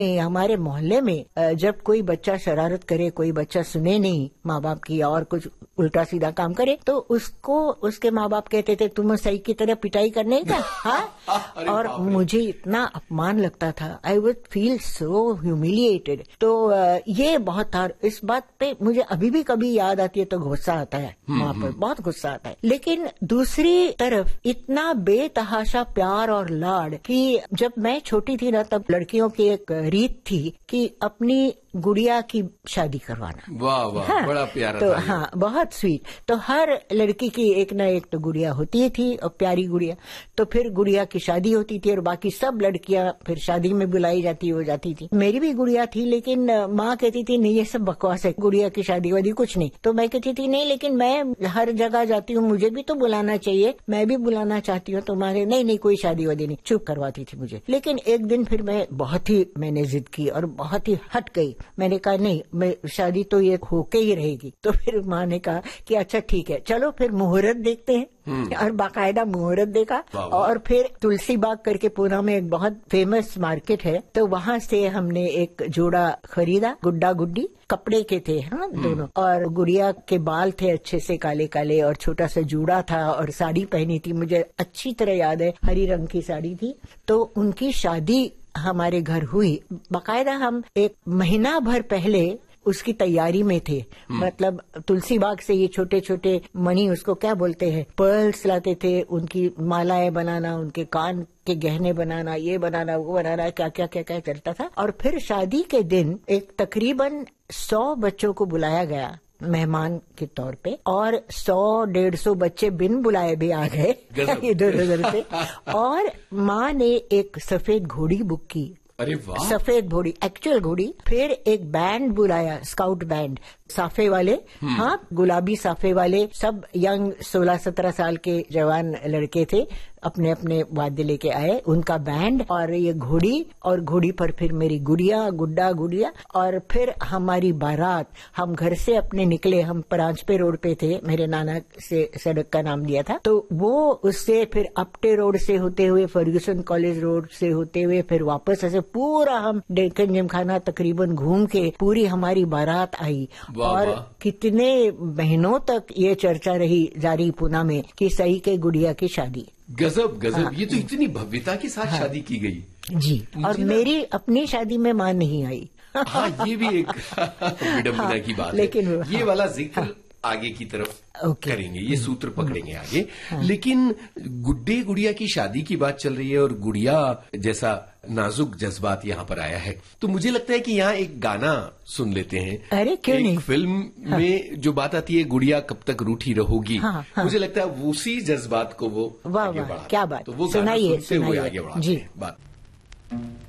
हमारे मोहल्ले में जब कोई बच्चा शरारत करे, कोई बच्चा सुने नहीं माँ बाप की और कुछ उल्टा सीधा काम करे, तो उसको उसके माँ बाप कहते थे तुम सही की तरह पिटाई करने का। हाँ। और मुझे इतना अपमान लगता था, I would feel so humiliated. तो ये बहुत था। इस बात पे मुझे अभी भी कभी याद आती है तो गुस्सा आता है, वहाँ पर बहुत गुस्सा आता है। लेकिन दूसरी तरफ इतना बेतहाशा प्यार और लाड कि जब मैं छोटी थी ना, तब लड़कियों की एक रीत थी कि अपनी गुड़िया की शादी करवाना। वाह वाह, हाँ, बड़ा प्यारा तो था। हाँ, बहुत स्वीट। तो हर लड़की की एक ना एक तो गुड़िया होती थी, और प्यारी गुड़िया। तो फिर गुड़िया की शादी होती थी और बाकी सब लड़कियां फिर शादी में बुलाई हो जाती थी। मेरी भी गुड़िया थी, लेकिन माँ कहती थी नहीं ये सब बकवास है, गुड़िया की शादी वादी कुछ नहीं। तो मैं कहती थी नहीं, लेकिन मैं हर जगह जाती हूँ, मुझे भी तो बुलाना चाहिए, मैं भी बुलाना चाहती हूँ तुम्हारे। नहीं कोई शादी वादी नहीं, चुप करवाती थी मुझे। लेकिन एक दिन फिर मैंने जिद की और बहुत ही हट गई। मैंने कहा नहीं, मैं शादी तो ये होके ही रहेगी। तो फिर माँ ने कहा कि अच्छा ठीक है, चलो फिर मुहूर्त देखते हैं। और बाकायदा मुहूर्त देखा। और फिर तुलसी बाग करके पूना में एक बहुत फेमस मार्केट है, तो वहाँ से हमने एक जोड़ा खरीदा, गुड्डा गुड्डी कपड़े के थे, हाँ दोनों। और गुड़िया के बाल थे अच्छे से काले काले, और छोटा सा जूड़ा था, और साड़ी पहनी थी, मुझे अच्छी तरह याद है, हरी रंग की साड़ी थी। तो उनकी शादी हमारे घर हुई। बाकायदा हम एक महीना भर पहले उसकी तैयारी में थे। मतलब तुलसी बाग से ये छोटे छोटे मणि, उसको क्या बोलते हैं, पर्ल्स लाते थे, उनकी मालाएं बनाना, उनके कान के गहने बनाना, ये बनाना वो बनाना, क्या क्या क्या क्या चलता था। और फिर शादी के दिन एक तकरीबन 100 बच्चों को बुलाया गया मेहमान के तौर पे, और 100-150 बच्चे बिन बुलाए भी आ गए इधर से। और माँ ने एक सफेद घोड़ी बुक की। अरे वाह, सफेद घोड़ी, एक्चुअल घोड़ी। फिर एक बैंड बुलाया, स्काउट बैंड, साफे वाले, हाँ गुलाबी साफे वाले, सब यंग 16-17 साल के जवान लड़के थे, अपने अपने वाद्य लेके आए, उनका बैंड और ये घोड़ी, और घोड़ी पर फिर मेरी गुड़िया, गुड्डा गुड़िया। और फिर हमारी बारात, हम घर से अपने निकले, हम परांजपे रोड पे थे, मेरे नाना से सड़क का नाम दिया था, तो वो उससे फिर अपटे रोड से होते हुए, फर्ग्यूसन कॉलेज रोड से होते हुए, फिर वापस ऐसे पूरा हम डेक्कन जिमखाना तकरीबन घूम के पूरी हमारी बारात आई। और कितने महीनों तक ये चर्चा रही जारी पूना में कि सई के गुड़िया की शादी। गजब गजब। हाँ, ये तो इतनी भव्यता के साथ शादी की गई जी। और मेरी अपनी शादी में मां नहीं आई। हाँ, ये भी एक विडंबना की बात लेकिन है। ये वाला जिक्र आगे की तरफ करेंगे, ये सूत्र पकड़ेंगे आगे। लेकिन गुड्डे गुड़िया की शादी की बात चल रही है और गुड़िया जैसा नाजुक जज्बात यहाँ पर आया है, तो मुझे लगता है कि यहाँ एक गाना सुन लेते हैं। अरे क्यों नहीं। फिल्म में जो बात आती है, गुड़िया कब तक रूठी रहोगी, मुझे लगता है उसी जज्बात को वो वाह वाह, क्या बात। तो वो सुनाइए आगे बढ़ाते हैं बात।